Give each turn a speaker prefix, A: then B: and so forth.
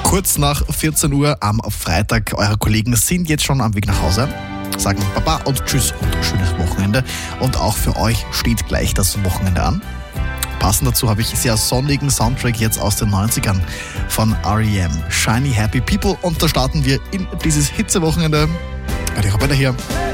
A: Kurz nach 14 Uhr am Freitag. Eure Kollegen sind jetzt schon am Weg nach Hause. Sagen Baba und Tschüss und schönes Wochenende. Und auch für euch steht gleich das Wochenende an. Passend dazu habe ich sehr sonnigen Soundtrack jetzt aus den 90ern von R.E.M. Shiny Happy People. Und da starten wir in dieses Hitzewochenende. Die Roboter hier.